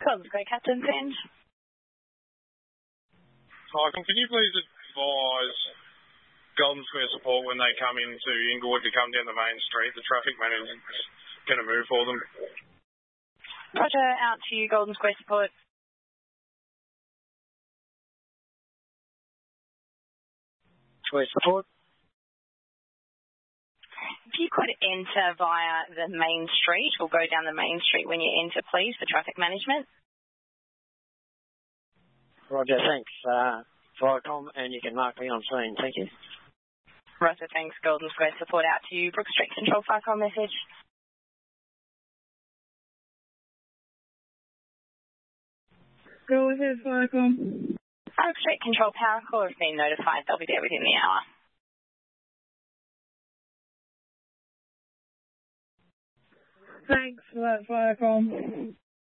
Golden Square, Captain Finch. Michael, can you please advise Golden Square support when they come into Inglewood to come down the main street? The traffic manager's going to move for them. Roger, out to you, Golden Square support. Square support. If you could enter via the main street or go down the main street when you enter, please, for traffic management. Roger, thanks. Viacom, and you can mark me on scene. Thank you. Roger, thanks. Golden Square support out to you. Brook Street Control, Viacom message. Go ahead, Viacom. Brook Street Control, Power Core have been notified. They'll be there within the hour. Thanks for that, Viacom.